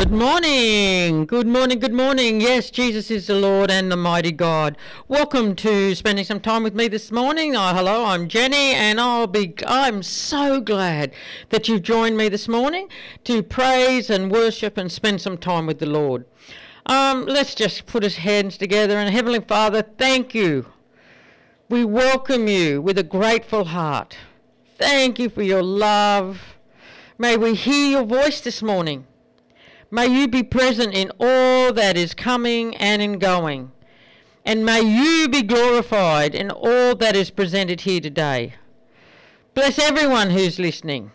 Good morning. Good morning. Good morning. Yes, Jesus is the Lord and the mighty God. Welcome to spending some time with me this morning. Hello, I'm Jenny, and I'm so glad that you've joined me this morning to praise and worship and spend some time with the Lord. Let's just put our hands together. And Heavenly Father, thank you. We welcome you with a grateful heart. Thank you for your love. May we hear your voice this morning. May you be present in all that is coming and in going. And may you be glorified in all that is presented here today. Bless everyone who's listening.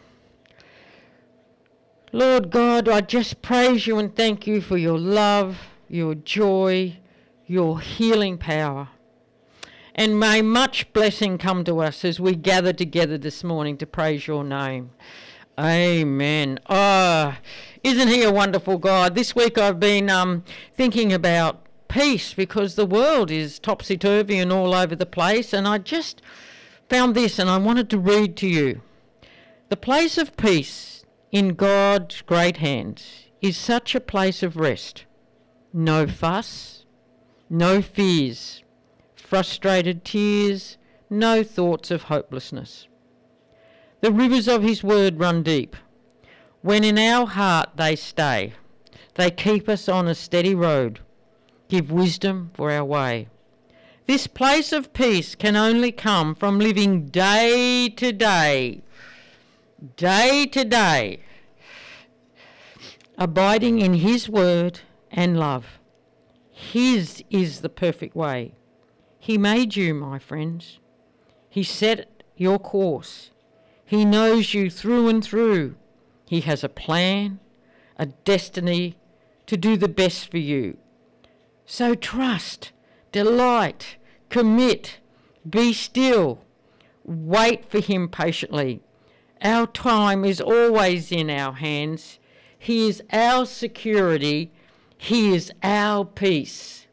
Lord God, I just praise you and thank you for your love, your joy, your healing power. And may much blessing come to us as we gather together this morning to praise your name. Amen. Isn't he a wonderful God? This week I've been thinking about peace because the world is topsy-turvy and all over the place, and I just found this and I wanted to read to you. The place of peace in God's great hands is such a place of rest. No fuss, no fears, frustrated tears, no thoughts of hopelessness. The rivers of his word run deep. When in our heart they stay, they keep us on a steady road, give wisdom for our way. This place of peace can only come from living day to day, abiding in his word and love. His is the perfect way. He made you, my friends. He set your course. He knows you through and through. He has a plan, a destiny to do the best for you. So trust, delight, commit, be still, wait for him patiently. Our time is always in our hands. He is our security. He is our peace.